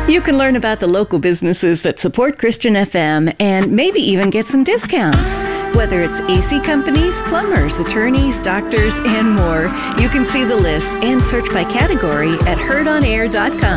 You can learn about the local businesses that support Christian FM and maybe even get some discounts. Whether it's AC companies, plumbers, attorneys, doctors, and more, you can see the list and search by category at heardonair.com.